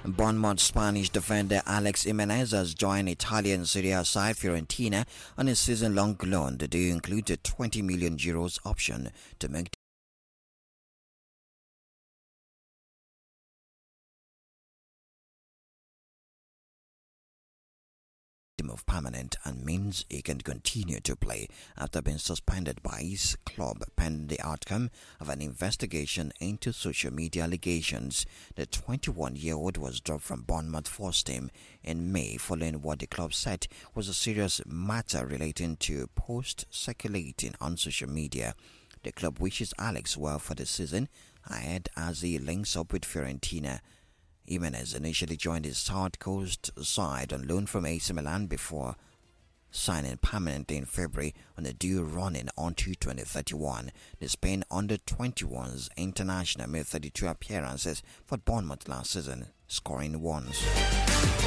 Bournemouth Spanish defender Alex Jimenez has joined Italian Serie A side Fiorentina on a season-long loan. The deal includes a €20 million option to make the move permanent and means he can continue to play after being suspended by his club pending the outcome of an investigation into social media allegations. The 21-year-old was dropped from Bournemouth first team in May following what the club said was a serious matter relating to posts circulating on social media. The club wishes Alex well for the season ahead as he links up with Fiorentina. Jimenez initially joined his South Coast side on loan from AC Milan before signing permanently in February on a deal running until 2031. The Spain under-21s international made 32 appearances for Bournemouth last season, scoring once.